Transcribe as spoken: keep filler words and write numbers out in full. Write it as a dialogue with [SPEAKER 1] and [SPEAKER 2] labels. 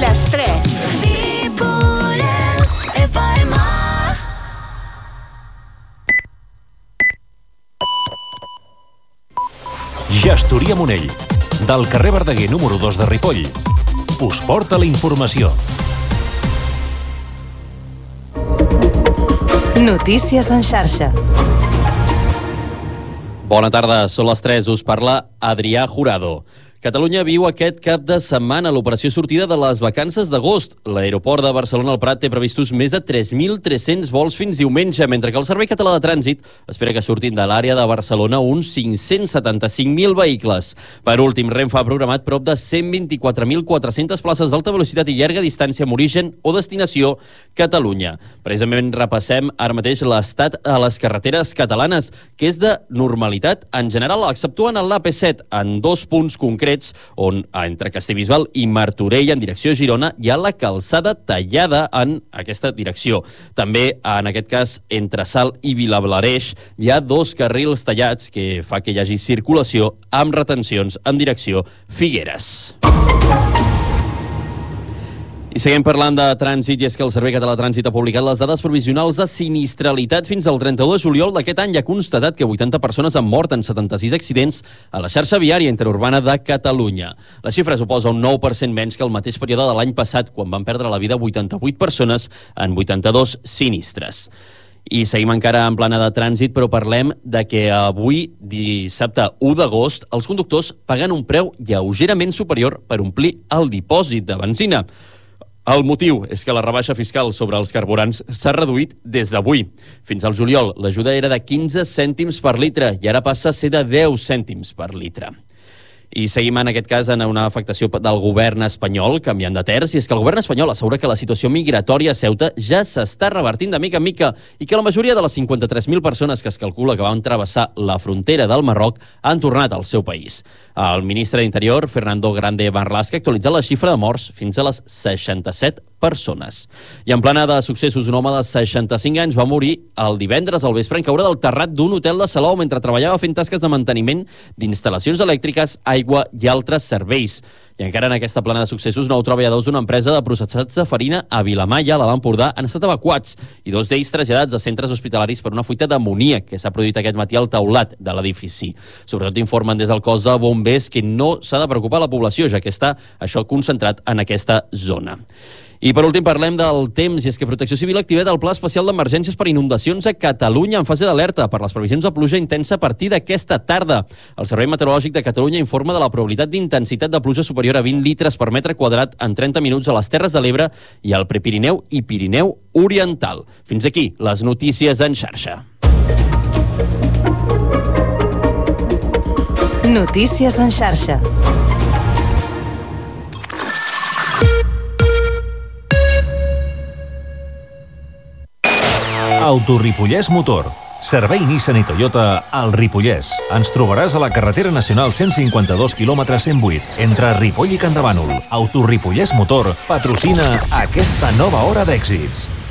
[SPEAKER 1] Les tres. Ripollès F M.
[SPEAKER 2] Gestoria Monell, del carrer Verdaguer número dos de Ripoll, us porta la informació.
[SPEAKER 3] Notícies en xarxa.
[SPEAKER 4] Bona tarda, són les tres, us parla Adrià Jurado. Catalunya viu aquest cap de setmana l'operació sortida de les vacances d'agost. L'aeroport de Barcelona al Prat té previstos més de tres mil tres-cents vols fins diumenge, mentre que el Servei Català de Trànsit espera que surtin de l'àrea de Barcelona uns cinc-cents setanta-cinc mil vehicles. Per últim, Renfe ha programat prop de cent vint-i-quatre mil quatre-centes places d'alta velocitat i llarga distància amb origen o destinació Catalunya. Precisament repassem ara mateix l'estat a les carreteres catalanes, que és de normalitat en general, exceptuant l'A P set, en dos punts concrets on entre Castellbisbal i Martorell en direcció a Girona hi ha la calçada tallada en aquesta direcció. També, en aquest cas, entre Salt i Vilablareix hi ha dos carrils tallats que fa que hi hagi circulació amb retencions en direcció Figueres. I seguim parlant de trànsit, i és que el Servei Català de Trànsit ha publicat les dades provisionals de sinistralitat fins al trenta-u de juliol d'aquest any i ha constatat que vuitanta persones han mort en setanta-sis accidents a la xarxa viària interurbana de Catalunya. La xifra suposa un nou per cent menys que el mateix període de l'any passat, quan van perdre la vida vuitanta-vuit persones en vuitanta-dos sinistres. I seguim encara en plana de trànsit, però parlem de que avui, dissabte u d'agost, els conductors paguen un preu lleugerament superior per omplir el dipòsit de benzina. El motiu és que la rebaixa fiscal sobre els carburants s'ha reduït des d'avui. Fins al juliol, l'ajuda era de quinze cèntims per litre i ara passa a ser de deu cèntims per litre. I seguim en aquest cas en una afectació del govern espanyol, canviant de terç, i és que el govern espanyol assegura que la situació migratòria a Ceuta ja s'està revertint de mica en mica i que la majoria de les cinquanta-tres mil persones que es calcula que van travessar la frontera del Marroc han tornat al seu país. El ministre d'Interior, Fernando Grande Marlaska, ha actualitzat la xifra de morts fins a les seixanta-set persones. I en plana de successos, un home de seixanta-cinc anys va morir el divendres al vespre en caure del terrat d'un hotel de Salou mentre treballava fent tasques de manteniment d'instal·lacions elèctriques, aigua i altres serveis. I encara en aquesta plana de successos, nou treballadors d'una empresa de processats de farina a Vilamalla, a l'Alt Empordà, han estat evacuats i dos d'ells traslladats a centres hospitalaris per una fuita d'amoníac que s'ha produït aquest matí al teulat de l'edifici. Sobretot informen des del cos de bombers que no s'ha de preocupar la població, ja que està això concentrat en aquesta zona. I per últim parlem del temps, i és que Protecció Civil ha activat el Pla Especial d'Emergències per Inundacions a Catalunya en fase d'alerta per les previsions de pluja intensa a partir d'aquesta tarda. El Servei Meteorològic de Catalunya informa de la probabilitat d'intensitat de pluja superior a vint litres per metre quadrat en trenta minuts a les Terres de l'Ebre i al Prepirineu i Pirineu Oriental. Fins aquí les notícies en xarxa.
[SPEAKER 3] Notícies en xarxa.
[SPEAKER 2] Autoripollès Motor. Servei Nissan i Toyota al Ripollès. Ens trobaràs a la carretera nacional cent cinquanta-dos quilòmetres cent vuit, entre Ripoll i Campdevànol. Autoripollès Motor patrocina aquesta nova hora d'èxits.